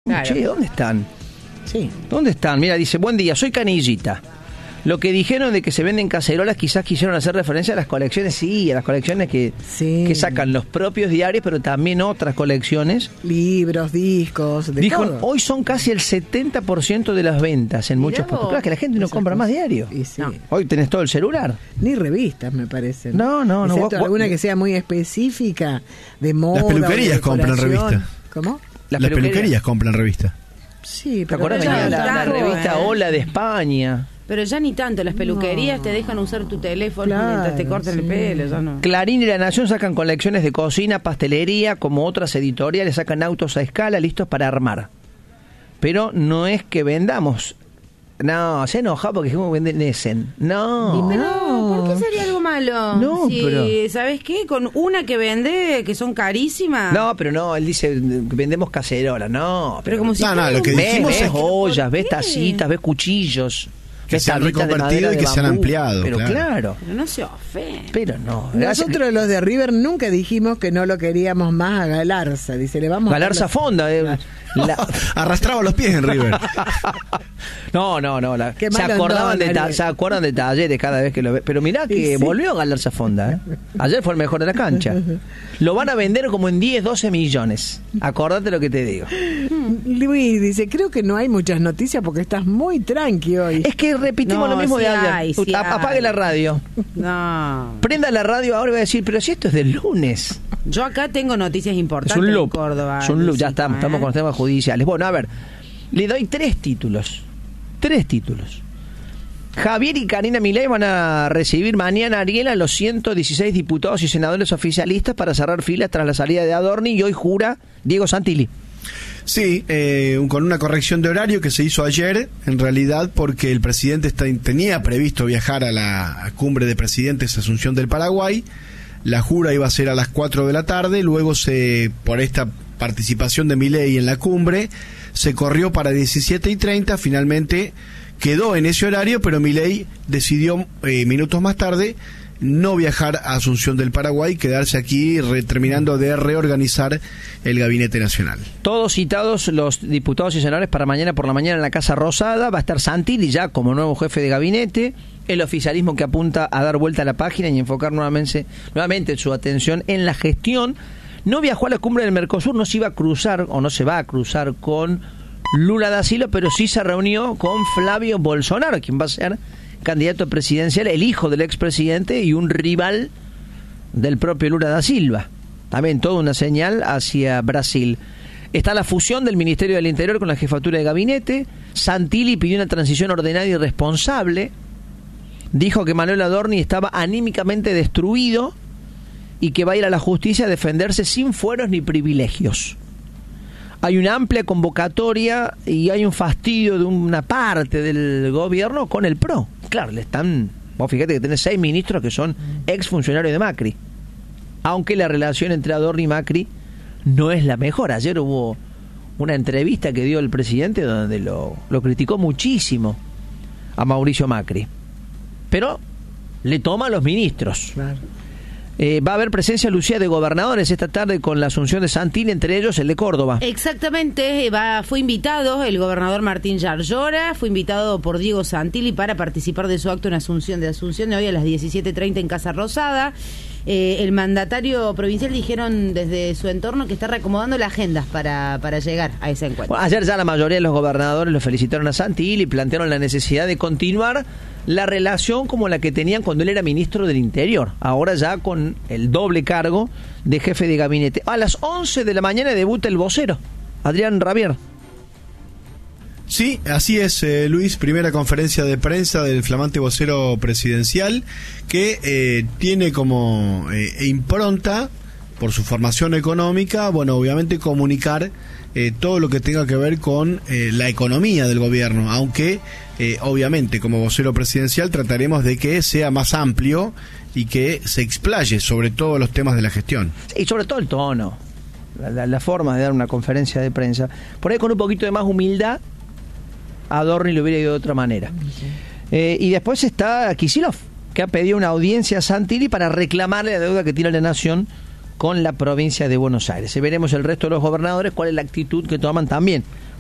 Claro. Che, ¿dónde están? Sí. ¿Dónde están? Mira, dice, buen día, soy Canillita. Lo que dijeron de que se venden cacerolas quizás quisieron hacer referencia a las colecciones, sí, a las colecciones que sacan los propios diarios, pero también otras colecciones. Libros, discos, de Dijo, todo. hoy son casi el 70% de las ventas en muchos puestos. Claro, que la gente no compra más diario. Y sí. No. Hoy tenés todo el celular. Ni revistas, me parece. No. Excepto alguna que sea muy específica, de moda. Las peluquerías o de compran decoración. revista. ¿Cómo? Las peluquerías compran revista. Sí, ¿Te pero acordás? ya Venía no la tanto, revista Hola de España. Pero ya ni tanto, las peluquerías te dejan usar tu teléfono mientras te cortan el pelo, ya no. Clarín y La Nación sacan colecciones de cocina, pastelería, como otras editoriales sacan autos a escala listos para armar. Pero no es que vendamos. No, se enoja porque dijimos que venden Essen. No. Pero, ¿por qué sería algo malo? No, si, pero... ¿sabes qué? Con una que vende, que son carísimas. No, pero no, él dice, vendemos cacerolas. No, pero como si... No, lo que dijimos ves es ollas, ves tacitas, ves cuchillos. Que se han reconvertido y que se han ampliado. Pero claro. Pero no se ofende. Pero no. Nosotros los de River nunca dijimos que no lo queríamos más a Galarza. Dice, le vamos Galarza a Fonda. Arrastraba los pies en River. No. Se acuerdan de Talleres cada vez que lo ve. Pero mirá que volvió a Galarza Fonda. Ayer fue el mejor de la cancha. Lo van a vender como en 10, 12 millones. Acordate lo que te digo. Luis dice, creo que no hay muchas noticias porque estás muy tranqui hoy. Es que repetimos lo mismo de ayer. Apague la radio. No. Prenda la radio ahora y va a decir, pero si esto es del lunes. Yo acá tengo noticias importantes es un loop, en Córdoba. Es un loop, ya estamos con los temas judiciales. Bueno, a ver, le doy 3 títulos. Javier y Karina Milei van a recibir mañana a Ariel a los 116 diputados y senadores oficialistas para cerrar filas tras la salida de Adorni, y hoy jura Diego Santilli. Sí, con una corrección de horario que se hizo ayer, en realidad porque el presidente tenía previsto viajar a la cumbre de presidentes Asunción del Paraguay. La jura iba a ser a las 4 de la tarde, luego por esta participación de Milei en la cumbre, se corrió para 17:30, finalmente quedó en ese horario, pero Milei decidió minutos más tarde no viajar a Asunción del Paraguay, quedarse aquí terminando de reorganizar el Gabinete Nacional. Todos citados los diputados y senadores para mañana por la mañana en la Casa Rosada. Va a estar Santilli ya como nuevo jefe de gabinete. El oficialismo que apunta a dar vuelta a la página y enfocar nuevamente su atención en la gestión. No viajó a la cumbre del Mercosur, no se iba a cruzar o no se va a cruzar con Lula da Silva, pero sí se reunió con Flavio Bolsonaro, quien va a ser candidato presidencial, el hijo del expresidente y un rival del propio Lula da Silva. También toda una señal hacia Brasil. Está la fusión del Ministerio del Interior con la jefatura de gabinete. Santilli pidió una transición ordenada y responsable. Dijo que Manuel Adorni estaba anímicamente destruido y que va a ir a la justicia a defenderse sin fueros ni privilegios. Hay una amplia convocatoria y hay un fastidio de una parte del gobierno con el PRO. Claro, vos fíjate que tenés 6 ministros que son exfuncionarios de Macri. Aunque la relación entre Adorni y Macri no es la mejor. Ayer hubo una entrevista que dio el presidente donde lo criticó muchísimo a Mauricio Macri. Pero le toma a los ministros. Claro. Va a haber presencia, Lucía, de gobernadores esta tarde con la asunción de Santilli, entre ellos el de Córdoba. Exactamente, fue invitado el gobernador Martín Yarlora, fue invitado por Diego Santilli para participar de su acto en Asunción de hoy a las 17:30 en Casa Rosada. El mandatario provincial dijeron desde su entorno que está reacomodando la agenda para llegar a ese encuentro. Bueno, ayer ya la mayoría de los gobernadores lo felicitaron a Santilli y plantearon la necesidad de continuar la relación como la que tenían cuando él era ministro del Interior, ahora ya con el doble cargo de jefe de gabinete. A las 11 de la mañana debuta el vocero, Adrián Rabier. Sí, así es, Luis, primera conferencia de prensa del flamante vocero presidencial que tiene como impronta, por su formación económica, bueno, obviamente comunicar todo lo que tenga que ver con la economía del gobierno, aunque obviamente como vocero presidencial trataremos de que sea más amplio y que se explaye sobre todos los temas de la gestión. Y sobre todo el tono, la forma de dar una conferencia de prensa, por ahí con un poquito de más humildad. Adorni lo hubiera ido de otra manera. Y después está Kicillof, que ha pedido una audiencia a Santilli para reclamarle la deuda que tiene la nación con la provincia de Buenos Aires. Veremos el resto de los gobernadores cuál es la actitud que toman también